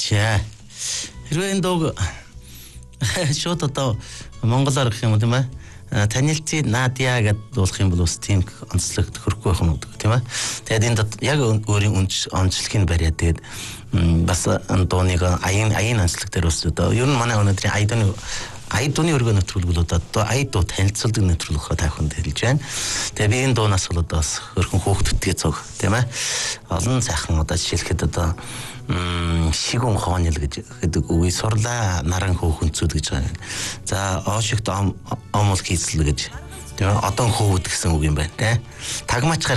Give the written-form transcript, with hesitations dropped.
За. Хэрвээ энэ дууг шууд одоо монголоор гэх юм уу тийм ээ? Танилци Надя гэдэг дуулах юм бол бас тийм онцлог төхөрөхгүй байх юм уу тийм ээ? Тэгээд энд яг өөрийн онцлогийг бариад тэгээд бас дууныг аян онцлог дээр бас одоо ер нь манай өнөөдрийн айдууны өргөө нэвтрүүлгүүд одоо айдуу танилцуулдаг нэвтрүүлэг тааханд хэлж байна. Тэгээ би энэ дуунаас бол одоо бас хөрхөн хөөхтдгээ цог тийм ээ. Олон сайхан одоо жишээлхэд одоо шигүн хоонил гэдэг үгийг сурлаа наран хөөхөнцүүд гэж байна. За оошигт омол хийцэл гэж тийм ээ. Одон хөвд гэсэн үг юм байна тийм ээ. Тагмаачгаар